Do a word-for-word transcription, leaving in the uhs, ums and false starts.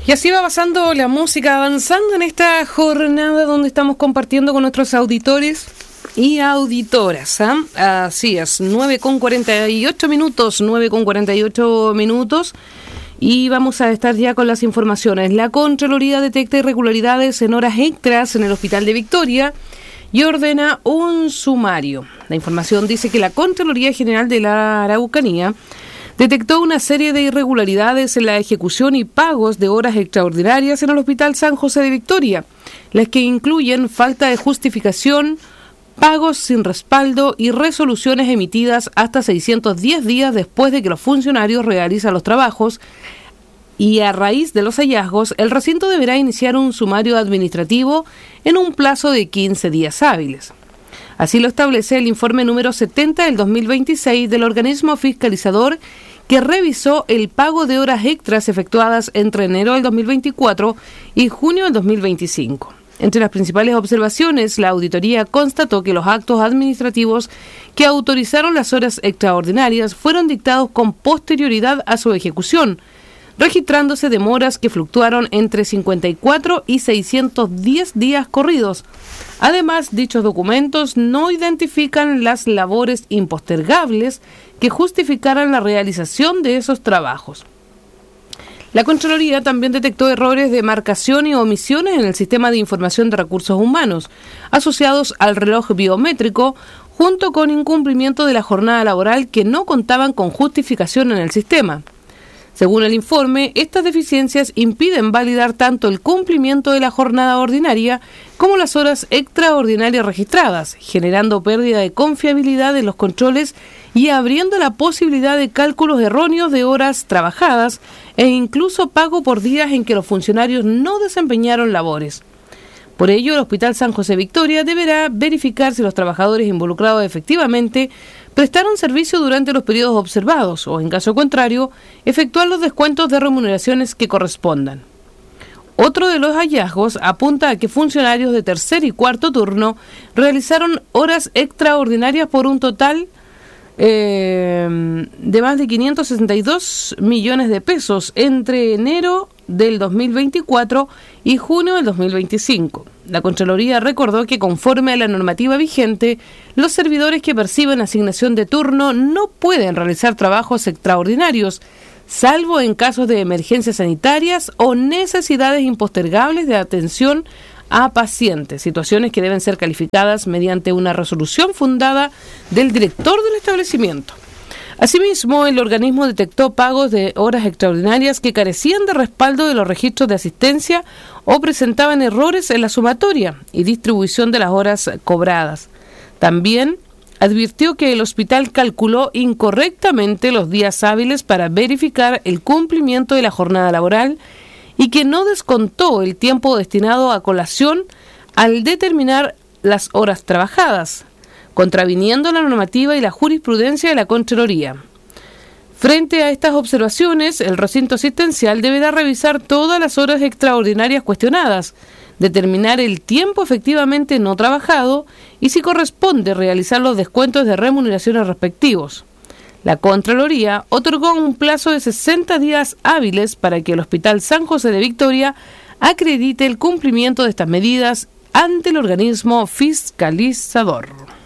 Y así va pasando la música, avanzando en esta jornada donde estamos compartiendo con nuestros auditores y auditoras. ¿eh? Así es, nueve con cuarenta y ocho minutos, nueve con cuarenta y ocho minutos. Y vamos a estar ya con las informaciones. La Contraloría detecta irregularidades en horas extras en el Hospital de Victoria y ordena un sumario. La información dice que la Contraloría General de la Araucanía detectó una serie de irregularidades en la ejecución y pagos de horas extraordinarias en el Hospital San José de Victoria, las que incluyen falta de justificación, pagos sin respaldo y resoluciones emitidas hasta seiscientos diez días después de que los funcionarios realizan los trabajos. Y a raíz de los hallazgos, el recinto deberá iniciar un sumario administrativo en un plazo de quince días hábiles. Así lo establece el informe número setenta del dos mil veintiséis del organismo fiscalizador que revisó el pago de horas extras efectuadas entre enero del dos mil veinticuatro y junio del dos mil veinticinco. Entre las principales observaciones, la auditoría constató que los actos administrativos que autorizaron las horas extraordinarias fueron dictados con posterioridad a su ejecución, registrándose demoras que fluctuaron entre cincuenta y cuatro y seiscientos diez días corridos. Además, dichos documentos no identifican las labores impostergables que justificaran la realización de esos trabajos. La Contraloría también detectó errores de marcación y omisiones en el sistema de información de recursos humanos, asociados al reloj biométrico, junto con incumplimiento de la jornada laboral que no contaban con justificación en el sistema. Según el informe, estas deficiencias impiden validar tanto el cumplimiento de la jornada ordinaria como las horas extraordinarias registradas, generando pérdida de confiabilidad en los controles y abriendo la posibilidad de cálculos erróneos de horas trabajadas e incluso pago por días en que los funcionarios no desempeñaron labores. Por ello, el Hospital San José Victoria deberá verificar si los trabajadores involucrados efectivamente prestaron servicio durante los periodos observados o, en caso contrario, efectuar los descuentos de remuneraciones que correspondan. Otro de los hallazgos apunta a que funcionarios de tercer y cuarto turno realizaron horas extraordinarias por un total eh, de más de quinientos sesenta y dos millones de pesos entre enero del dos mil veinticuatro y junio del dos mil veinticinco. La Contraloría recordó que conforme a la normativa vigente, los servidores que perciben asignación de turno no pueden realizar trabajos extraordinarios, salvo en casos de emergencias sanitarias o necesidades impostergables de atención a pacientes, situaciones que deben ser calificadas mediante una resolución fundada del director del establecimiento. Asimismo, el organismo detectó pagos de horas extraordinarias que carecían de respaldo de los registros de asistencia o presentaban errores en la sumatoria y distribución de las horas cobradas. También advirtió que el hospital calculó incorrectamente los días hábiles para verificar el cumplimiento de la jornada laboral y que no descontó el tiempo destinado a colación al determinar las horas trabajadas, contraviniendo la normativa y la jurisprudencia de la Contraloría. Frente a estas observaciones, el recinto asistencial deberá revisar todas las horas extraordinarias cuestionadas, determinar el tiempo efectivamente no trabajado y, si corresponde, realizar los descuentos de remuneraciones respectivos. La Contraloría otorgó un plazo de sesenta días hábiles para que el Hospital San José de Victoria acredite el cumplimiento de estas medidas ante el organismo fiscalizador.